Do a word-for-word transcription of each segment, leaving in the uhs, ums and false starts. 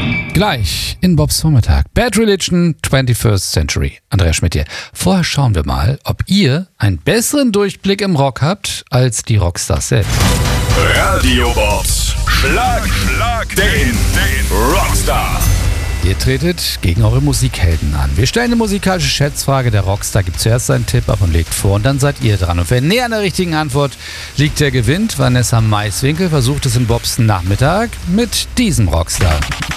Gleich in Bobs Vormittag. Bad Religion, twenty-first Century. Andreas Schmidt hier. Vorher schauen wir mal, ob ihr einen besseren Durchblick im Rock habt als die Rockstars selbst. Radio Bobs. Schlag, Schlag den, den Rockstar. Ihr tretet gegen eure Musikhelden an. Wir stellen eine musikalische Schätzfrage. Der Rockstar gibt zuerst seinen Tipp ab und legt vor und dann seid ihr dran. Und wer näher an der richtigen Antwort liegt, der gewinnt. Vanessa Maiswinkel versucht es in Bobs Nachmittag mit diesem Rockstar.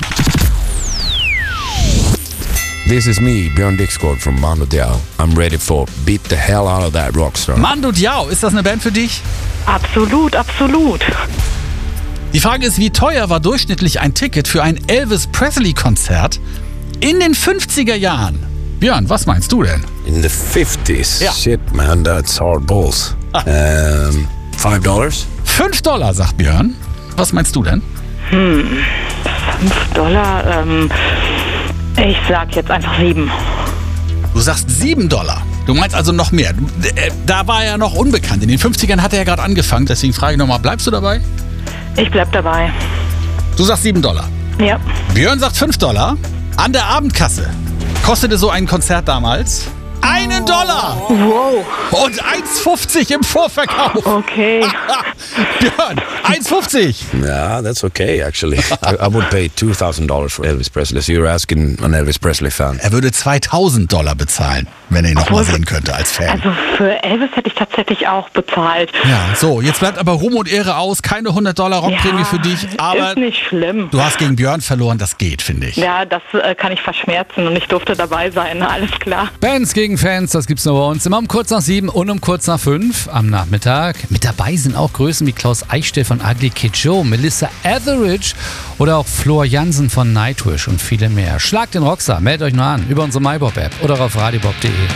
This is me, Björn Dixgård from Mando Diao. I'm ready for Beat the Hell Out of That Rockstar. Mando Diao, ist das eine Band für dich? Absolut, absolut. Die Frage ist, wie teuer war durchschnittlich ein Ticket für ein Elvis Presley-Konzert in den fünfziger Jahren? Björn, was meinst du denn? In the fifties? Ja. Shit, man, that's hard balls. um, five dollars? Fünf Dollar, sagt Björn. Was meinst du denn? Hm, fünf Dollar, ähm, ich sag jetzt einfach sieben. Du sagst sieben Dollar. Du meinst also noch mehr. Äh, Da war er noch unbekannt. In den fünfzigern hat er ja gerade angefangen. Deswegen frage ich nochmal, bleibst du dabei? Ich bleib dabei. Du sagst sieben Dollar. Ja. Björn sagt fünf Dollar. An der Abendkasse kostete so ein Konzert damals einen Dollar. Wow. Und eins fünfzig im Vorverkauf. Okay. Björn, eins fünfzig. Yeah, that's okay, actually. I, I would pay two thousand dollars for Elvis Presley. So you're asking an Elvis Presley fan. Er würde zweitausend Dollar bezahlen, wenn er ihn noch mal sehen könnte als Fan. Also für Elvis hätte ich tatsächlich auch bezahlt. Ja, so, jetzt bleibt aber Ruhm und Ehre aus. Keine hundert Dollar Rockprämie Ja, für dich. Aber ist nicht schlimm. du hast gegen Björn verloren, das geht, finde ich. Ja, das äh, kann ich verschmerzen und ich durfte dabei sein, alles klar. Bands gegen Fans, das gibt's nur bei uns. Immer um kurz nach sieben und um kurz nach fünf am Nachmittag. Mit dabei sind auch Größen wie Klaus Eichstätt von Ugly Kid Joe, Melissa Etheridge oder auch Flor Jansen von Nightwish und viele mehr. Schlagt den Rockstar, meldet euch nur an über unsere MyBob-App oder auf radiobob punkt de.